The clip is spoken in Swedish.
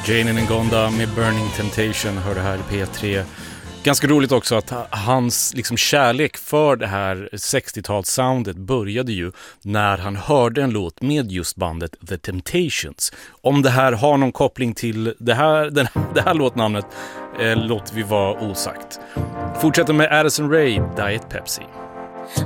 Jane Ngonda med Burning Temptation hörde här i P3. Ganska roligt också att hans liksom kärlek för det här 60-tals-soundet började ju när han hörde en låt med just bandet The Temptations. Om det här har någon koppling till det här låtnamnet låter vi vara osagt. Fortsätter med Addison Rae, Diet Pepsi.